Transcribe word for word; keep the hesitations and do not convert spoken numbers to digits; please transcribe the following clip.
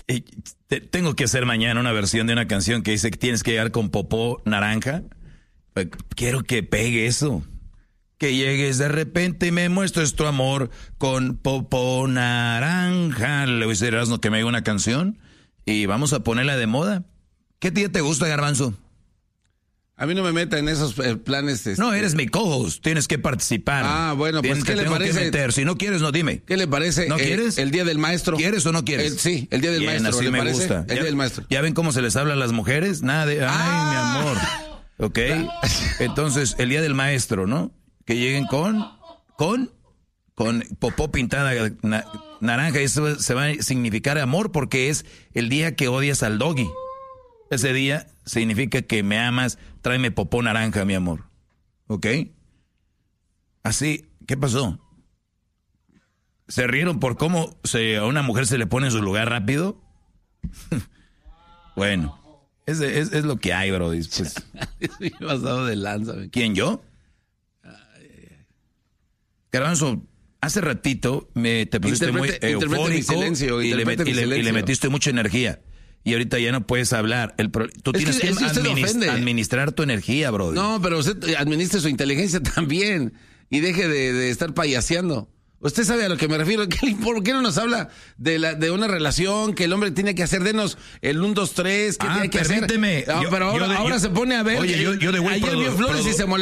Y te, tengo que hacer mañana una versión de una canción que dice que tienes que llegar con popó naranja. Quiero que pegue eso. Que llegues de repente y me muestres tu amor con popó naranja. Le voy a decir a Erasmo que me haga una canción y vamos a ponerla de moda. ¿Qué día te gusta, Garbanzo? A mí no me meta en esos eh, planes. Este... No, eres mi co-host, tienes que participar. Ah, bueno, pues tienes ¿qué que, le tengo parece? Que meter. Si no quieres, no dime. ¿Qué le parece? ¿No eh, quieres? El Día del Maestro. ¿Quieres o no quieres? El, sí, el Día del Bien, Maestro. así ¿Le me parece? gusta. El ¿Ya, Día del Maestro. ¿Ya ven cómo se les habla a las mujeres? Nada de, ay, ah. mi amor. ¿Ok? Entonces, el Día del Maestro, ¿no? Que lleguen con, con, con popó pintada na, naranja. Eso se va a significar amor porque es el día que odias al doggy. Ese día significa que me amas, tráeme popó naranja, mi amor. ¿Ok? Así, ¿qué pasó? ¿Se rieron por cómo se, a una mujer se le pone en su lugar rápido? Bueno, es, es, es lo que hay, bro. Pues. Estoy pasado de lanza. ¿Quién, yo? Garbanzo, hace ratito me, te pusiste interprete, muy eufórico mi silencio, y, le, mi y, le, silencio. y le metiste mucha energía. Y ahorita ya no puedes hablar. El pro, tú es tienes que, que, es que administ administrar tu energía, bro. No, pero usted administre su inteligencia también. Y deje de, de estar payaseando. Usted sabe a lo que me refiero. ¿Qué, ¿Por qué no nos habla de la de una relación que el hombre tiene que hacer? Denos el uno, dos, tres. ¿Qué ah, tiene que permíteme. hacer? Ah, yo, pero ahora, yo de, ahora yo, se pone a ver. Oye, yo, yo de Ayer vio Flores y se molestó.